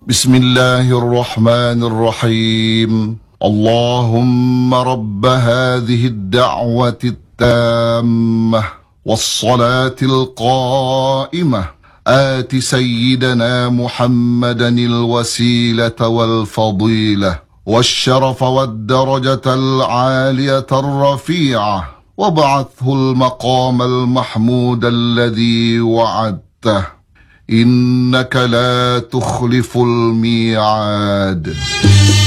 بسم الله الرحمن الرحيم. اللهم رب هذه الدعوة التامة والصلاة القائمة آت سيدنا محمدا الوسيلة والفضيلة والشرف والدرجة العالية الرفيعة، وابعثه المقام المحمود الذي وعدته، إنك لا تخلف الميعاد.